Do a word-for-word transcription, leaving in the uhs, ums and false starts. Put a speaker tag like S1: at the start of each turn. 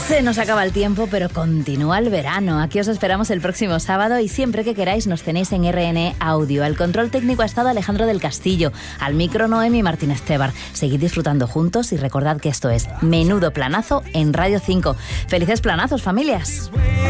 S1: Se nos acaba el tiempo, pero continúa el verano. Aquí os esperamos el próximo sábado y siempre que queráis nos tenéis en R N Audio. Al control técnico ha estado Alejandro del Castillo, al micro Noemi Martínez Tebar. Seguid disfrutando juntos y recordad que esto es Menudo Planazo en Radio cinco. ¡Felices planazos, familias!